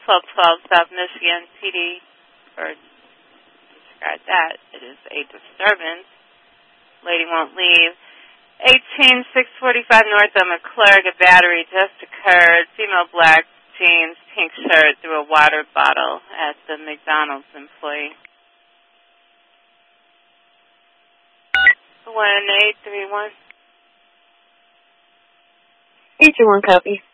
1212 South Michigan PD, or disregard that. It is a disturbance. Lady won't leave. 18645 North of McClurg, a battery just occurred. Female black jeans, pink shirt, threw a water bottle at the McDonald's employee. 1831. 821 copy.